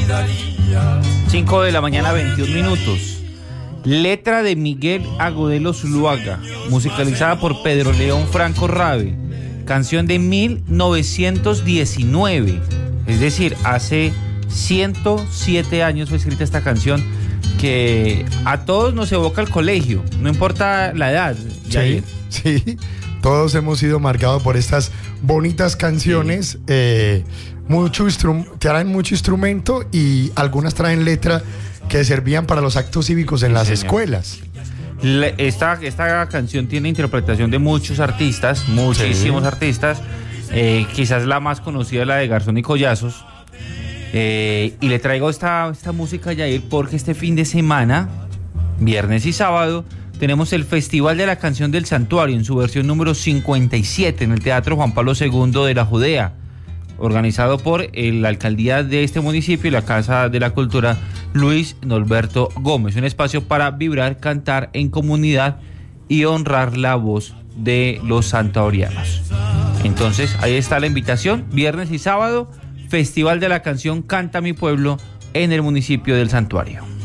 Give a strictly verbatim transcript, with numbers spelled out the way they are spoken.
cinco de la mañana, veintiún minutos. Letra de Miguel Agudelo Zuluaga, musicalizada por Pedro León Franco Rabe. Canción de mil novecientos diecinueve, es decir, hace ciento siete años fue escrita esta canción que a todos nos evoca el colegio, no importa la edad. Sí, sí, todos hemos sido marcados por estas bonitas canciones. Sí. Eh, mucho instru- traen mucho instrumento y algunas traen letra que servían para los actos cívicos en sí, las señor. escuelas. Le, esta, esta canción tiene interpretación de muchos artistas, muchísimos sí. artistas. Eh, quizás la más conocida es la de Garzón y Collazos. Eh, y le traigo esta, esta música, Yair, porque este fin de semana, viernes y sábado, tenemos el Festival de la Canción del Santuario en su versión número cincuenta y siete en el Teatro Juan Pablo segundo de la Judea, organizado por la alcaldía de este municipio y la Casa de la Cultura Luis Norberto Gómez. Un espacio para vibrar, cantar en comunidad y honrar la voz de los santaurianos. Entonces, ahí está la invitación, viernes y sábado, Festival de la Canción Canta Mi Pueblo en el municipio del Santuario.